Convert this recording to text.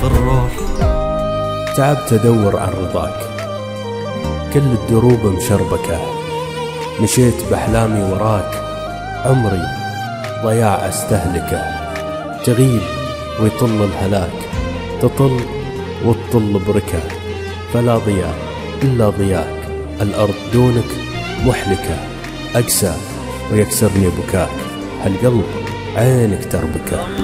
الروح. تعبت أدور عن رضاك، كل الدروب مشربكة، مشيت بأحلامي وراك، عمري ضياع أستهلكه. تغيب ويطل الهلاك، تطل وتطل بركة، فلا ضياء إلا ضياك، الأرض دونك محلكة. أقسى ويكسرني بكاك، هالقلب عينك تربكه.